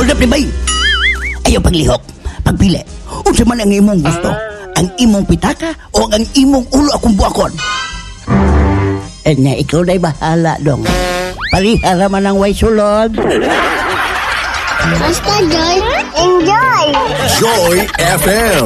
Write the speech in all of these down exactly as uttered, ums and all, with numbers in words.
Hold up ni bay. Ayaw paglihok, pagpili. Unsa man ang imong gusto? Ang imong pitaka o ang imong ulo akong buakon? Eh nga, ikaw na'y bahala dong. Palihara man ang way sulod. Basta Joy, enjoy! Joy F M.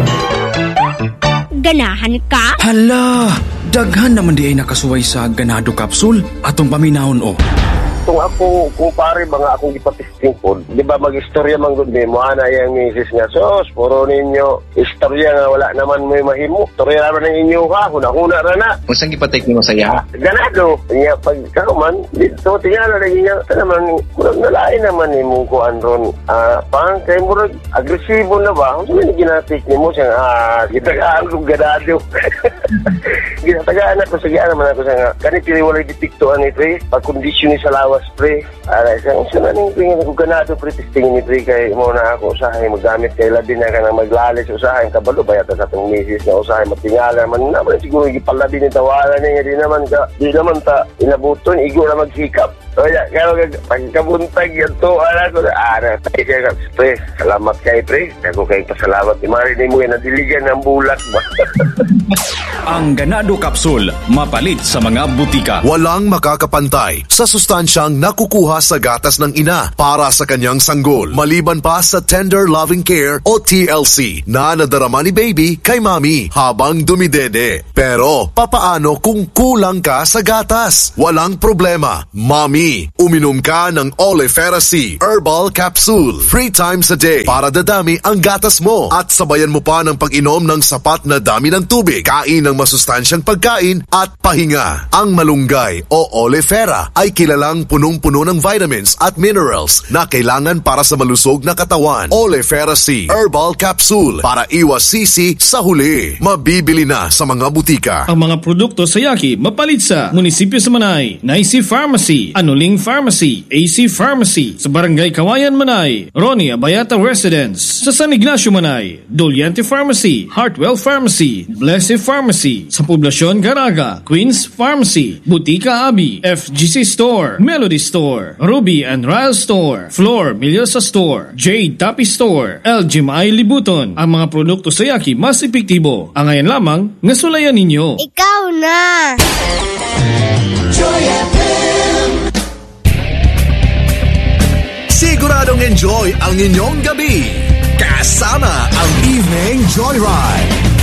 Ganahan ka? Hala, daghan naman di ay nakasuway sa ganado capsule atong paminahon o. Kung ako, kung pare ba nga akong ipatisting po, di ba mag-istorya man gundi mo, ana yung misis nga, sos, puro ninyo, istorya nga wala naman may mahimo. Istorya naman ng inyo ha, huna-huna na na. Kung saan ipatake mo saya? Ganado. Nga, pag kakuman, dito, tingnan na lagi niya, ito naman, murag nalain naman ni mong kuan ron. Ah, pang, kaya murag, agresibo na ba? Kung saan ginatik ni mo siya, ah, gitagaan kong ganado. Ginatagaan ako, sagaan naman ako siya nga, kanit walay detiktuan ni pre, pag-kondisyon ni sa lawas pre, aray siya, kung saan naning tingin ako ganado pre, testingin ni pre, kay mo na ako usahay, maggamit kay labi na ka na maglalis, usahay, kabalo ba yata sa itong misis na usahay, matingala naman naman, siguro ipalabi ni tawanan niya, di naman ka, di naman ta, inabuton, igo na magsikap. O ya, kaya pagkabuntag yan to, ala ko na, ah, natay kaya ka, pre, salamat kay pre, ako kayo pasalamat, imarinig mo yan, nadiligan ng bulat ba? Ang ganado capsule, mapalit sa mga butika. Walang makakapantay sa sustansyang nakukuha sa gatas ng ina para sa kanyang sanggol. Maliban pa sa tender loving care o T L C na nadarama ni baby kay mami habang dumidede. Pero papaano kung kulang ka sa gatas? Walang problema. Mami, uminom ka ng Olefera C Herbal Capsule three times a day para dadami ang gatas mo at sabayan mo pa ng pag-inom ng sapat na dami ng tubig, kain ng masustansyang pagkain at pahinga. Ang malunggay o Olefera ay kilalang punong-puno ng vitamins at minerals na kailangan para sa malusog na katawan. Olefera C Herbal Capsule para iwas sisi sa huli. Mabibili na sa mga butika. Ang mga produkto sa Yaki mapalit sa Munisipyo sa Manay, Naisi Pharmacy, Anuling Pharmacy, A C Pharmacy, sa Barangay Kawayan Manay, Ronnie Abayata Residence, sa San Ignacio Manay, Doliante Pharmacy, Hartwell Pharmacy, Blessed Pharmacy, sa Poblasyon Garaga, Queen's Pharmacy, Butika Abi, F G C Store, Melody Store, Ruby and Ryle Store, Floor Milyosa Store, Jade Tapi Store, L G M I Libuton. Ang mga produkto sa Yaki mas epektibo. Ang ayan lamang nasulayan ninyo. Ikaw na! Joy F M. Siguradong enjoy ang inyong gabi kasama ang Evening Joyride.